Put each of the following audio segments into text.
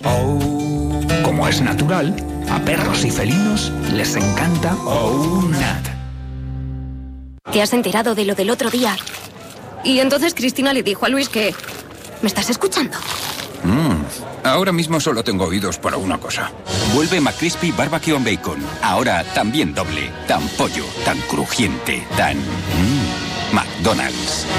Oh. Como es natural, a perros y felinos les encanta OUNAT. ¿Te has enterado de lo del otro día? Y entonces Cristina le dijo a Luis que... ¿Me estás escuchando? Ahora mismo solo tengo oídos para una cosa. Vuelve McCrispy Barbecue on Bacon. Ahora también doble. Tan pollo, tan crujiente, tan... McDonald's.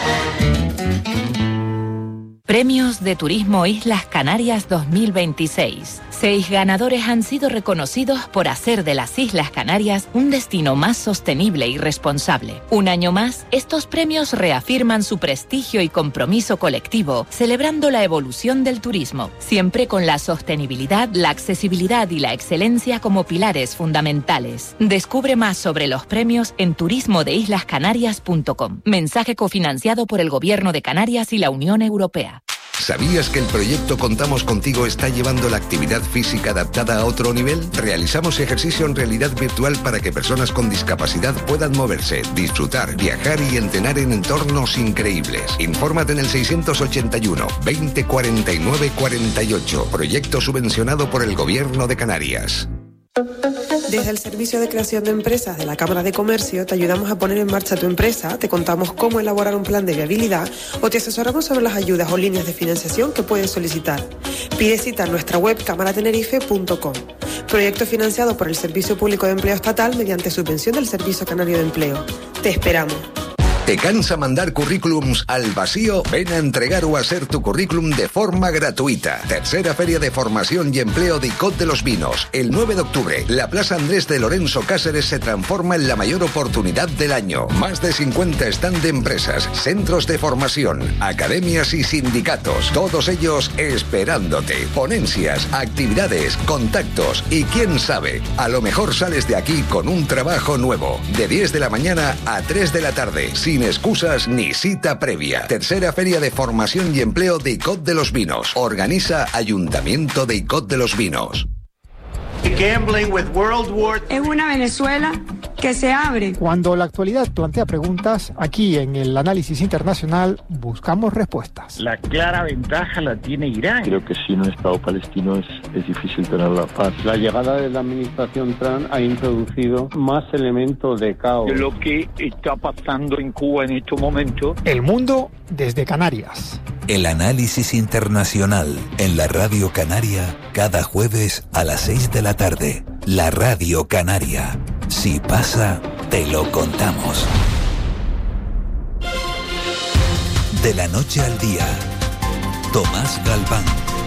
Premios de Turismo Islas Canarias 2026. 6 ganadores han sido reconocidos por hacer de las Islas Canarias un destino más sostenible y responsable. Un año más, estos premios reafirman su prestigio y compromiso colectivo, celebrando la evolución del turismo, siempre con la sostenibilidad, la accesibilidad y la excelencia como pilares fundamentales. Descubre más sobre los premios en turismodeislascanarias.com. Mensaje cofinanciado por el Gobierno de Canarias y la Unión Europea. ¿Sabías que el proyecto Contamos Contigo está llevando la actividad física adaptada a otro nivel? Realizamos ejercicio en realidad virtual para que personas con discapacidad puedan moverse, disfrutar, viajar y entrenar en entornos increíbles. Infórmate en el 681 20 49 48. Proyecto subvencionado por el Gobierno de Canarias. Desde el Servicio de Creación de Empresas de la Cámara de Comercio te ayudamos a poner en marcha tu empresa, te contamos cómo elaborar un plan de viabilidad o te asesoramos sobre las ayudas o líneas de financiación que puedes solicitar. Pide cita en nuestra web camaratenerife.com. Proyecto financiado por el Servicio Público de Empleo Estatal mediante subvención del Servicio Canario de Empleo. Te esperamos. ¿Te cansa mandar currículums al vacío? Ven a entregar o hacer tu currículum de forma gratuita. Tercera Feria de Formación y Empleo de ICOT de los Vinos. El 9 de octubre, la Plaza Andrés de Lorenzo Cáceres se transforma en la mayor oportunidad del año. Más de 50 stand de empresas, centros de formación, academias y sindicatos. Todos ellos esperándote. Ponencias, actividades, contactos y quién sabe, a lo mejor sales de aquí con un trabajo nuevo. De 10 de la mañana a 3 de la tarde. Sin excusas ni cita previa. Tercera Feria de Formación y Empleo de ICOT de los Vinos. Organiza Ayuntamiento de ICOT de los Vinos. Es una Venezuela que se abre. Cuando la actualidad plantea preguntas, aquí en el Análisis Internacional buscamos respuestas. La clara ventaja la tiene Irán. Creo que sin un Estado palestino es difícil tener la paz. La llegada de la administración Trump ha introducido más elementos de caos. Lo que está pasando en Cuba en estos momentos. El mundo desde Canarias. El Análisis Internacional en la Radio Canaria, cada jueves a las 6 de la tarde. La Radio Canaria. Si pasa, te lo contamos. De la noche al día, Tomás Galván.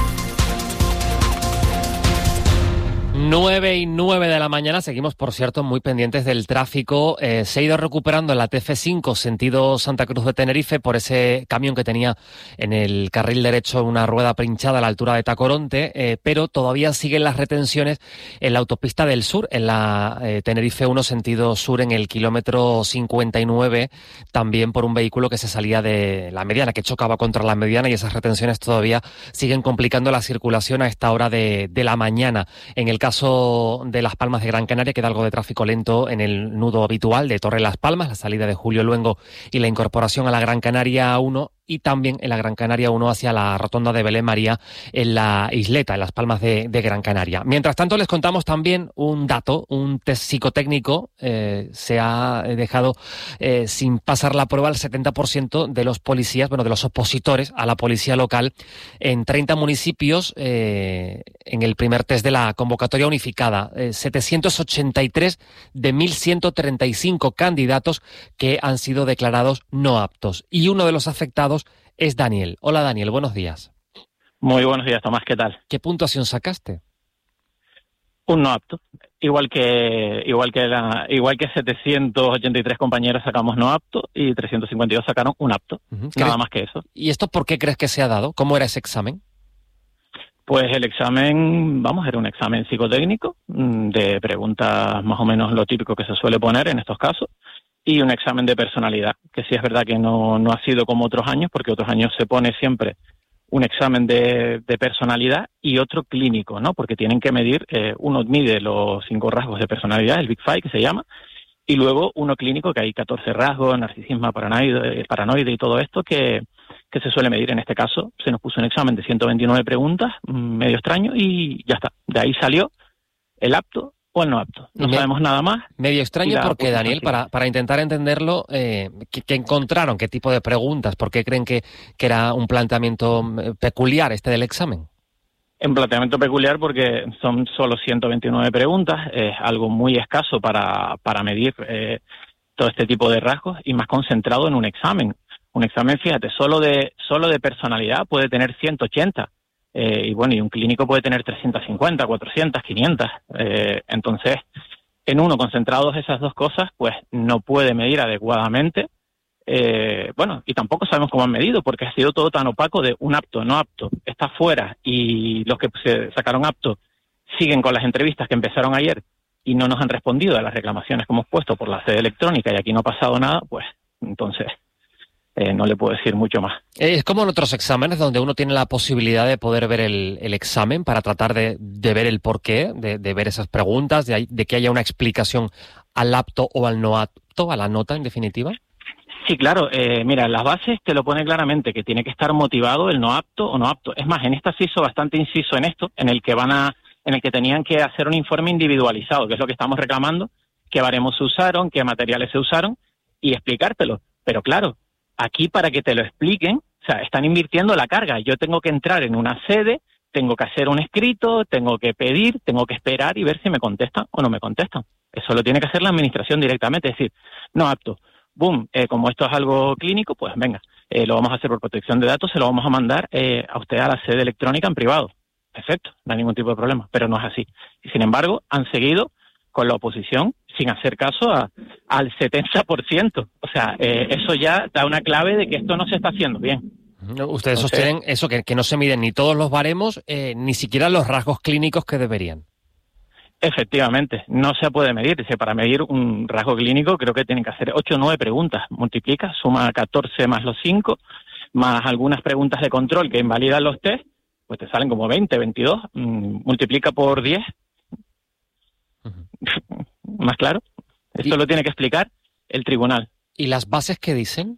9:09 de la mañana, seguimos por cierto muy pendientes del tráfico. Se ha ido recuperando en la TF5 sentido Santa Cruz de Tenerife por ese camión que tenía en el carril derecho una rueda pinchada a la altura de Tacoronte, pero todavía siguen las retenciones en la autopista del sur, en la Tenerife 1 sentido sur en el kilómetro 59, también por un vehículo que se salía de la mediana, que chocaba contra la mediana, y esas retenciones todavía siguen complicando la circulación a esta hora de la mañana. En el caso de Las Palmas de Gran Canaria queda algo de tráfico lento en el nudo habitual de Torre Las Palmas, la salida de Julio Luengo y la incorporación a la Gran Canaria 1, y también en la Gran Canaria 1 hacia la rotonda de Belén María en la Isleta, en Las Palmas de Gran Canaria. Mientras tanto, les contamos también un dato, un test psicotécnico. Se ha dejado sin pasar la prueba el 70% de los policías, de los opositores a la policía local en 30 municipios en el primer test de la convocatoria unificada. 783 de 1.135 candidatos que han sido declarados no aptos. Y uno de los afectados es Daniel. Hola Daniel, buenos días. Muy buenos días, Tomás, ¿qué tal? ¿Qué puntuación sacaste? Un no apto. Igual que 783 compañeros sacamos no apto y 352 sacaron un apto. Nada más que eso. ¿Y esto por qué crees que se ha dado? ¿Cómo era ese examen? Pues el examen, era un examen psicotécnico de preguntas más o menos lo típico que se suele poner en estos casos, y un examen de personalidad, que sí es verdad que no ha sido como otros años, porque otros años se pone siempre un examen de personalidad y otro clínico, ¿no? Porque tienen que medir, uno mide los 5 rasgos de personalidad, el Big Five que se llama, y luego uno clínico que hay 14 rasgos, narcisismo, paranoide y todo esto que que se suele medir. En este caso se nos puso un examen de 129 preguntas, medio extraño, y ya está. De ahí salió el apto o el no apto. No sabemos nada más. Medio extraño porque, Daniel, para intentar entenderlo, ¿qué encontraron? ¿Qué tipo de preguntas? ¿Por qué creen que era un planteamiento peculiar este del examen? Un planteamiento peculiar porque son solo 129 preguntas, es algo muy escaso para medir todo este tipo de rasgos y más concentrado en un examen. Un examen, fíjate, solo de personalidad puede tener 180. Y bueno, y un clínico puede tener 350, 400, 500. Entonces, en uno concentrados esas dos cosas, pues no puede medir adecuadamente. Bueno, y tampoco sabemos cómo han medido, porque ha sido todo tan opaco de un apto, no apto, está fuera, y los que se sacaron apto siguen con las entrevistas que empezaron ayer y no nos han respondido a las reclamaciones que hemos puesto por la sede electrónica y aquí no ha pasado nada, pues entonces no le puedo decir mucho más. Es como en otros exámenes donde uno tiene la posibilidad de poder ver el examen para tratar de ver el porqué, de ver esas preguntas, de que haya una explicación al apto o al no apto, a la nota en definitiva. Sí, claro. Mira, las bases te lo pone claramente, que tiene que estar motivado el no apto o no apto. Es más, en esta se hizo bastante inciso en esto, en el que tenían que hacer un informe individualizado, que es lo que estamos reclamando, qué baremos se usaron, qué materiales se usaron, y explicártelo. Pero claro, aquí para que te lo expliquen, o sea, están invirtiendo la carga. Yo tengo que entrar en una sede, tengo que hacer un escrito, tengo que pedir, tengo que esperar y ver si me contestan o no me contestan. Eso lo tiene que hacer la administración directamente, es decir, no apto. Boom, como esto es algo clínico, pues venga, lo vamos a hacer por protección de datos, se lo vamos a mandar a usted a la sede electrónica en privado. Perfecto, no hay ningún tipo de problema, pero no es así. Y sin embargo, han seguido con la oposición sin hacer caso al 70%. O sea, eso ya da una clave de que esto no se está haciendo bien. Ustedes sostienen eso, que no se miden ni todos los baremos, ni siquiera los rasgos clínicos que deberían. Efectivamente, no se puede medir. Dice, para medir un rasgo clínico creo que tienen que hacer 8 o 9 preguntas. Multiplica, suma 14 más los 5, más algunas preguntas de control que invalidan los test, pues te salen como 20, 22. Multiplica por 10. ¿Más claro? Esto lo tiene que explicar el tribunal. ¿Y las bases qué dicen?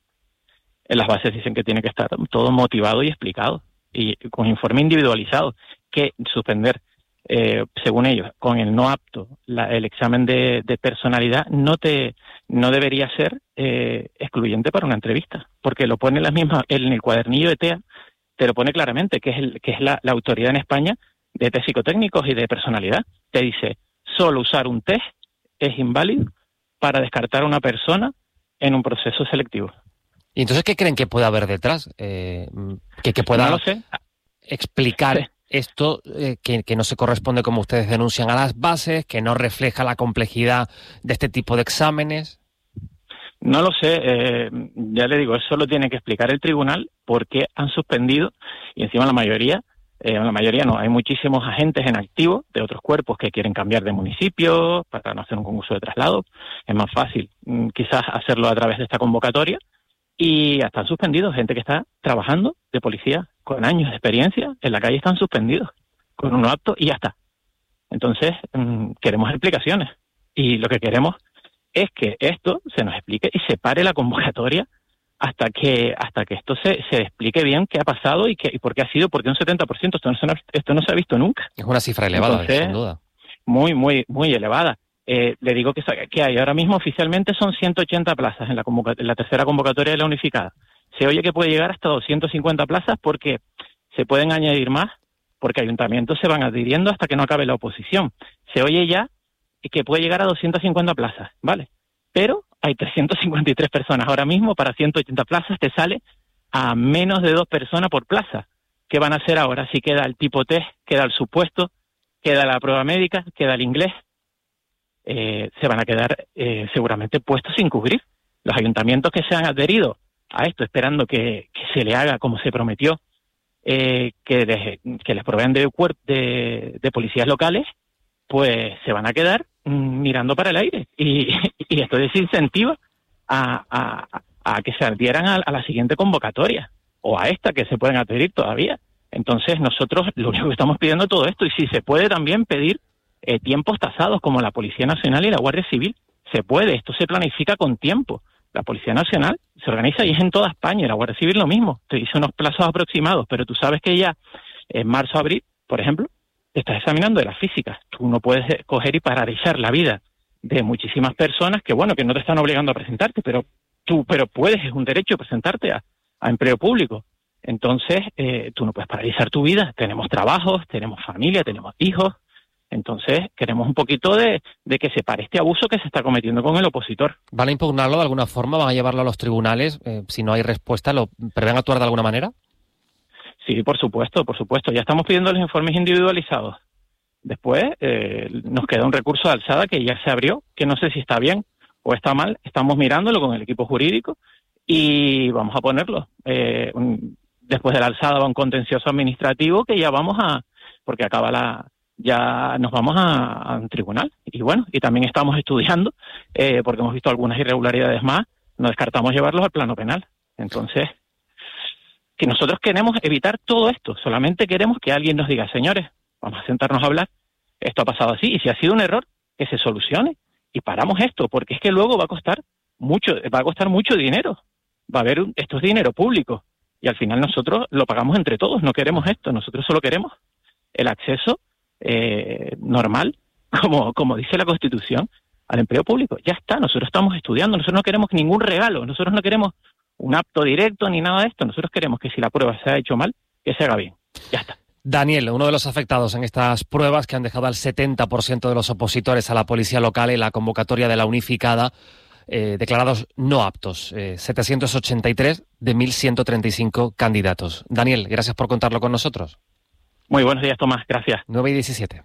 En las bases dicen que tiene que estar todo motivado y explicado, y con informe individualizado, que suspender, según ellos, con el no apto, el examen de personalidad no debería ser excluyente para una entrevista, porque lo pone en el cuadernillo de TEA, te lo pone claramente, que es la autoridad en España de test psicotécnicos y de personalidad. Te dice, solo usar un test es inválido para descartar a una persona en un proceso selectivo. ¿Y entonces qué creen que puede haber detrás? Que pueda no lo sé. Explicar sí. Esto que no se corresponde, como ustedes denuncian, a las bases, que no refleja la complejidad de este tipo de exámenes. No lo sé, ya le digo, eso lo tiene que explicar el tribunal, porque han suspendido, y encima la mayoría no, hay muchísimos agentes en activo de otros cuerpos que quieren cambiar de municipio para no hacer un concurso de traslado. Es más fácil quizás hacerlo a través de esta convocatoria, y están suspendidos, gente que está trabajando de policía con años de experiencia en la calle, están suspendidos con un no apto y ya está. Entonces, queremos explicaciones, y lo que queremos es que esto se nos explique y se pare la convocatoria hasta que esto se explique bien qué ha pasado y por qué ha sido, porque un 70%, esto no se ha visto nunca. Es una cifra elevada. Entonces, sin duda. Muy, muy, muy elevada. Le digo que hay ahora mismo oficialmente son 180 plazas en la tercera convocatoria de la unificada. Se oye que puede llegar hasta 250 plazas porque se pueden añadir más, porque ayuntamientos se van adhiriendo hasta que no acabe la oposición. Se oye ya que puede llegar a 250 plazas, ¿vale? Pero hay 353 personas. Ahora mismo para 180 plazas te sale a menos de 2 personas por plaza. ¿Qué van a hacer ahora? Si queda el tipo test, queda el supuesto, queda la prueba médica, queda el inglés. Se van a quedar seguramente puestos sin cubrir. Los ayuntamientos que se han adherido a esto, esperando que se le haga como se prometió, que les provean de policías locales, pues se van a quedar mirando para el aire. Y esto desincentiva a que se adhieran a la siguiente convocatoria, o a esta que se pueden adherir todavía. Entonces nosotros lo único que estamos pidiendo todo esto, y si se puede también pedir tiempos tasados como la Policía Nacional y la Guardia Civil, se puede, esto se planifica con tiempo, La Policía Nacional se organiza y es en toda España, y la Guardia Civil lo mismo. Te dice unos plazos aproximados, pero tú sabes que ya en marzo, abril, por ejemplo, te estás examinando de las físicas. Tú no puedes coger y paralizar la vida de muchísimas personas que, bueno, que no te están obligando a presentarte, pero puedes, es un derecho presentarte a empleo público. Entonces, tú no puedes paralizar tu vida. Tenemos trabajos, tenemos familia, tenemos hijos. Entonces, queremos un poquito de que se pare este abuso que se está cometiendo con el opositor. ¿Van a impugnarlo de alguna forma? ¿Van a llevarlo a los tribunales? Si no hay respuesta, ¿prevén actuar de alguna manera? Sí, por supuesto. Ya estamos pidiendo los informes individualizados. Después nos queda un recurso de alzada que ya se abrió, que no sé si está bien o está mal. Estamos mirándolo con el equipo jurídico y vamos a ponerlo. Después de la alzada va un contencioso administrativo que ya porque ya nos vamos a un tribunal. Y bueno, y también estamos estudiando, porque hemos visto algunas irregularidades más, no descartamos llevarlos al plano penal. Entonces, que nosotros queremos evitar todo esto, solamente queremos que alguien nos diga, señores, vamos a sentarnos a hablar, esto ha pasado así, y si ha sido un error, que se solucione, y paramos esto, porque es que luego va a costar mucho dinero, esto es dinero público, y al final nosotros lo pagamos entre todos, no queremos esto, nosotros solo queremos el acceso normal, como dice la Constitución, al empleo público. Ya está, nosotros estamos estudiando, nosotros no queremos ningún regalo, nosotros no queremos un apto directo ni nada de esto, nosotros queremos que si la prueba se ha hecho mal, que se haga bien. Ya está. Daniel, uno de los afectados en estas pruebas que han dejado al 70% de los opositores a la policía local en la convocatoria de la unificada, declarados no aptos, 783 de 1.135 candidatos. Daniel, gracias por contarlo con nosotros. Muy buenos días, Tomás, gracias. 9:17.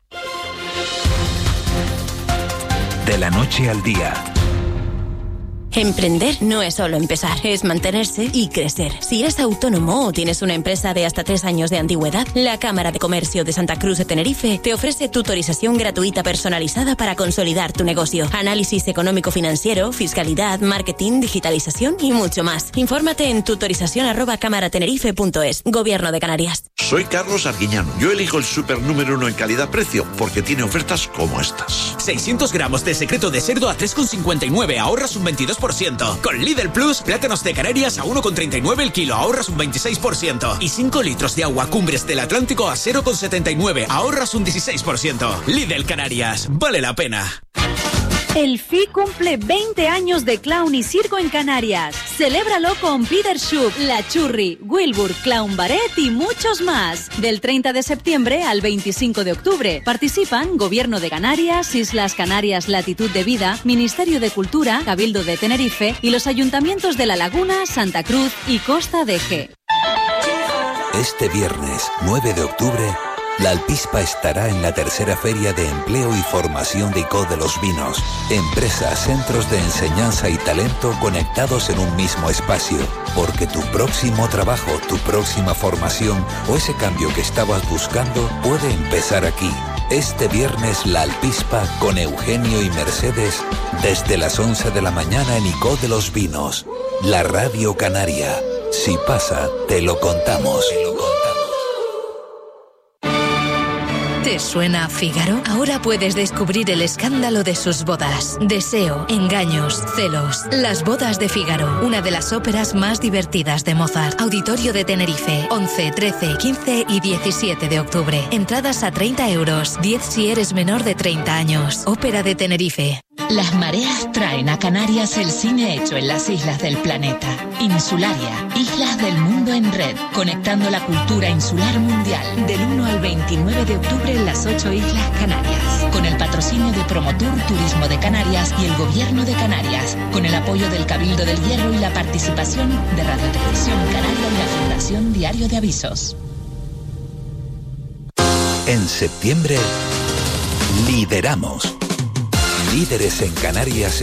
De la noche al día. Emprender no es solo empezar, es mantenerse y crecer. Si eres autónomo o tienes una empresa de hasta 3 años de antigüedad, la Cámara de Comercio de Santa Cruz de Tenerife te ofrece tutorización gratuita personalizada para consolidar tu negocio. Análisis económico-financiero, fiscalidad, marketing, digitalización y mucho más. Infórmate en tutorización@cámaratenerife.es. Gobierno de Canarias. Soy Carlos Arguiñano. Yo elijo el super número 1 en calidad-precio porque tiene ofertas como estas. 600 gramos de secreto de cerdo a 3,59, ahorras un 22%. Con Lidl Plus, plátanos de Canarias a 1,39 el kilo, ahorras un 26%. Y 5 litros de agua Cumbres del Atlántico a 0,79, ahorras un 16%. Lidl Canarias, vale la pena. El FI cumple 20 años de clown y circo en Canarias. Celébralo con Peter Schupp, La Churri, Wilbur, Clown Barret y muchos más. Del 30 de septiembre al 25 de octubre. Participan Gobierno de Canarias, Islas Canarias Latitud de Vida, Ministerio de Cultura, Cabildo de Tenerife y los ayuntamientos de La Laguna, Santa Cruz y Costa de G. Este viernes, 9 de octubre, la Alpispa estará en la tercera Feria de Empleo y Formación de ICO de los Vinos. Empresas, centros de enseñanza y talento conectados en un mismo espacio. Porque tu próximo trabajo, tu próxima formación o ese cambio que estabas buscando puede empezar aquí. Este viernes la Alpispa con Eugenio y Mercedes desde las 11 de la mañana en ICO de los Vinos. La Radio Canaria. Si pasa, te lo contamos. ¿Te suena a Fígaro? Ahora puedes descubrir el escándalo de sus bodas. Deseo, engaños, celos. Las bodas de Fígaro, una de las óperas más divertidas de Mozart. Auditorio de Tenerife, 11, 13, 15 y 17 de octubre. Entradas a 30 euros, 10 si eres menor de 30 años. Ópera de Tenerife. Las mareas traen a Canarias el cine hecho en las islas del planeta. Insularia, Islas del Mundo en Red, conectando la cultura insular mundial. Del 1 al 29 de octubre en las 8 Islas Canarias. Con el patrocinio de Promotur Turismo de Canarias y el Gobierno de Canarias. Con el apoyo del Cabildo del Hierro y la participación de Radio Televisión Canaria y la Fundación Diario de Avisos. En septiembre, lideramos. Líderes en Canarias